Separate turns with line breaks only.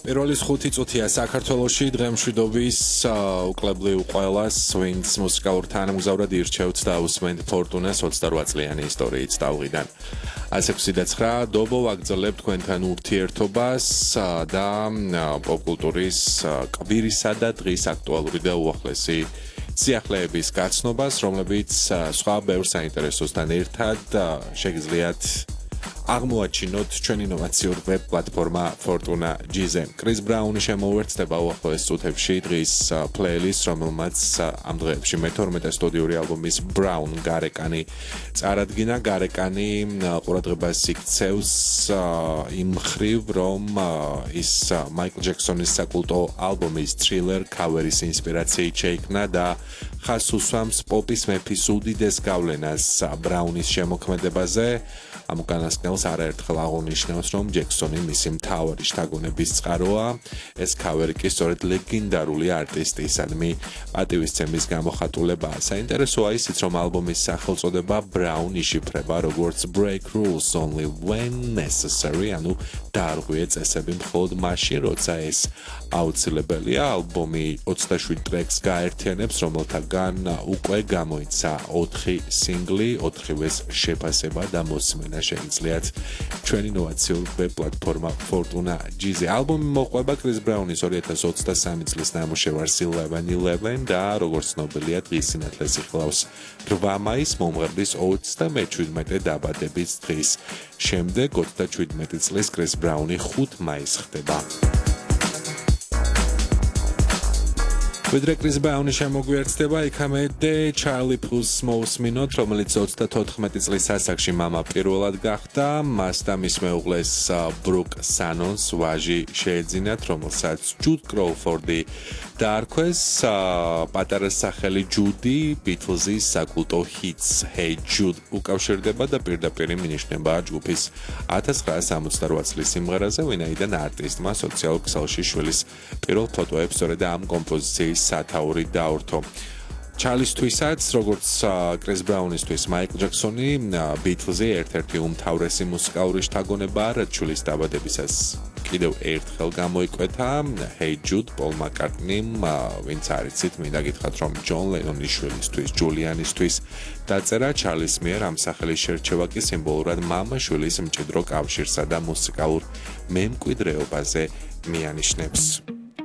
პირველი 5 წუთია საქართველოში დღემშვიდობის უკლებლივ ყველას, ვინც მუსიკალურ თანამგზავრად ირჩევთ და უსმენთ ფორტუნას 28 წლიანი ისტორიით ტალღიდან. 169 დობო ვაგრძელებთ თქვენთან ურთიერთობას და პოპკულტურის კვირისა და დღის აქტუალური და უახლესი სიახლეების გაცნობას, რომლებიც სხვა ბევრ საინტერესოსთან ერთად შეგიძლიათ აღმოაჩინოთ ჩვენი ინოვაციური ვებ პლატფორმა Fortuna GZ. კრის ბრაუნი შემოუერთდება უახლოეს წუთებში დღის პლეილისტს, რომელმაც ამ დღეებში მე-12 სტუდიური ალბომის Brown გარეკანი წარადგინა. გარეკანი ყურადღებას იქცევს იმ მხრივ, რომ ის მაიკლ ჯექსონის საკულტო ალბომის Thriller ქავერის ინსპირაციით შეიქმნა და ხაზს უსვამს პოპის მეფის უდიდეს გავლენას ბრაუნის შემოქმედებაზე. ამ უკანასკნელს არაერთხელ აღნიშნავს, რომ ჯექსონი მისი მთავარი შთაგონების წყაროა. ეს ქავერი კი სწორედ ლეგენდარული არტისტისადმი პატივისცემის გამოხატულებაა. საინტერესოა ისიც, რომ ალბომის სახელწოდება Brown იშიფრება როგორც Break Rules Only When Necessary, ანუ დაარღვიე წესები მხოლოდ მაშინ, როცა ეს აუცილებელია. ალბომი 27 ტრეკს გააერთიანებს, რომელთაგან უკვე გამოიცა 4 სინგლი, 4-ვეს შეფასება და მოსმენა შეგიძლიათ ჩვენი ინოვაციური ვებ პლატფორმა Fortuna GZ. ალბომი მოყვება კრის ბრაუნის 2023 წლის ნამუშევარს 11 და როგორც ცნობილია დღის სინათლეს იხილავს 8 მაისს მომღერლის 37 დაბადების დღის შემდეგ 27 წლის კრის ბრაუნი 5 მაისს ხდება. ვიდრე კრის ბრაუნი შემოგვიერთდება, იქამდე ჩარლი პუსს მოусმინოთ, რომელიც 34 წლის ასაკში მამა პირველად გახდა. მას და მის მეუღლეს ბრუკ სანონს ვაჟი შეეძინათ, რომელსაც ჯუდ კროუფორდი დაარქვეს. პატარა სახელი ჯუდი ბიტლზის საკულტო ჰიტს Hey Jude უკავშირდება და პირდაპირ მინიშნება ჯგუფის 1968 წლის სიმღერაზე, ვინაიდან არტისტმა სოციალურ ქსელში შვილის პირველ ფოტოებს სწორედ ამ კომპოზიციის სათაური დაურთო. ჩარლისთვისაც, როგორც კრის ბრაუნისთვის, მაიკლ ჯექსონი ბიტლზი ერთ-ერთი უმთავრესი მუსიკალური შთაგონებაა, რაც შვილის დაბადებისას კიდევ ერთხელ გამოიკვეთა. Hey Jude პოლ მაკარტნიმ, ვინც არიცით, მინდა გითხრათ, რომ ჯონ ლენონის შვილისთვის, ჯულიანისთვის დაწერა. ჩარლის მიერ ამ სახელის შერჩევა კი სიმბოლურად მამა-შვილის მჭიდრო კავშირსა და მუსიკალურ მემკვიდრეობაზე მიანიშნებს.